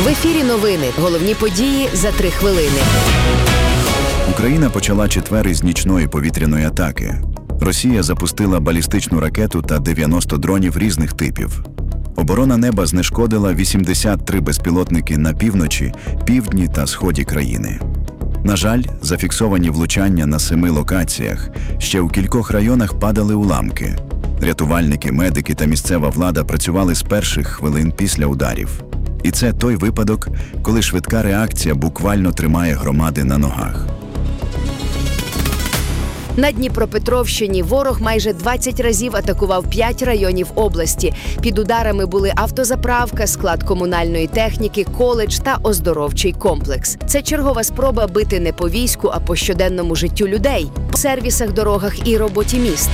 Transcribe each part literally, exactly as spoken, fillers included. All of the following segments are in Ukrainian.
В ефірі новини. Головні події за три хвилини. Україна почала четвер із нічної повітряної атаки. Росія запустила балістичну ракету та дев'яносто дронів різних типів. Оборона неба знешкодила вісімдесят три безпілотники на півночі, півдні та сході країни. На жаль, зафіксовані влучання на семи локаціях. Ще у кількох районах падали уламки. Рятувальники, медики та місцева влада працювали з перших хвилин після ударів. І це той випадок, коли швидка реакція буквально тримає громади на ногах. На Дніпропетровщині ворог майже двадцять разів атакував п'ять районів області. Під ударами були автозаправка, склад комунальної техніки, коледж та оздоровчий комплекс. Це чергова спроба бити не по війську, а по щоденному життю людей, по сервісах, дорогах і роботі міст.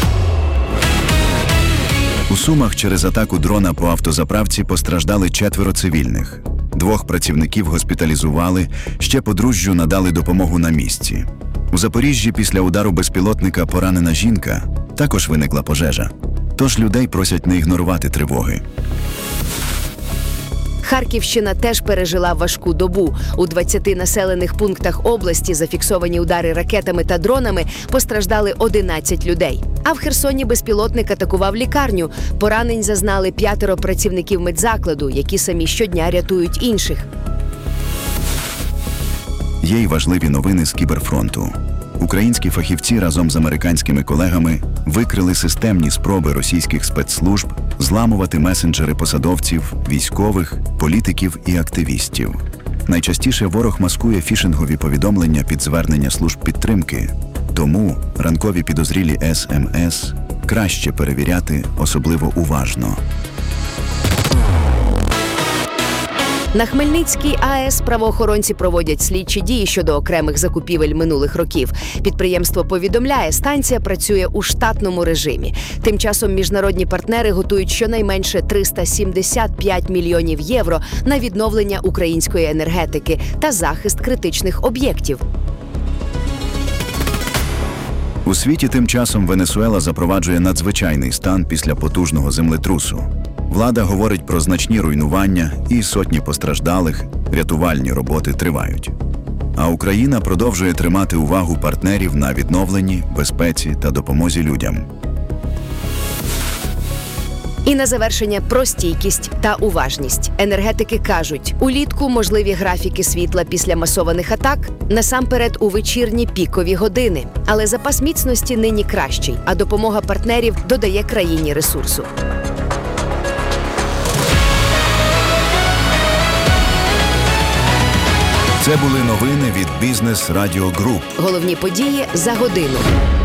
У Сумах через атаку дрона по автозаправці постраждали четверо цивільних. Двох працівників госпіталізували, ще подружжю надали допомогу на місці. У Запоріжжі після удару безпілотника поранена жінка, також виникла пожежа. Тож людей просять не ігнорувати тривоги. Харківщина теж пережила важку добу. У двадцяти населених пунктах області зафіксовані удари ракетами та дронами, постраждали одинадцять людей. А в Херсоні безпілотник атакував лікарню. Поранень зазнали п'ятеро працівників медзакладу, які самі щодня рятують інших. Є й важливі новини з кіберфронту. Українські фахівці разом з американськими колегами викрили системні спроби російських спецслужб зламувати месенджери посадовців, військових, політиків і активістів. Найчастіше ворог маскує фішингові повідомлення під звернення служб підтримки. Тому ранкові підозрілі ес ем ес краще перевіряти особливо уважно. На Хмельницькій АЕС правоохоронці проводять слідчі дії щодо окремих закупівель минулих років. Підприємство повідомляє, станція працює у штатному режимі. Тим часом міжнародні партнери готують щонайменше триста сімдесят п'ять мільйонів євро на відновлення української енергетики та захист критичних об'єктів. У світі тим часом Венесуела запроваджує надзвичайний стан після потужного землетрусу. Влада говорить про значні руйнування і сотні постраждалих, рятувальні роботи тривають. А Україна продовжує тримати увагу партнерів на відновленні, безпеці та допомозі людям. І на завершення про стійкість та уважність. Енергетики кажуть, улітку можливі графіки світла після масованих атак, насамперед у вечірні пікові години. Але запас міцності нині кращий, а допомога партнерів додає країні ресурсу. Це були новини від Бізнес Радіо Груп. Головні події за годину.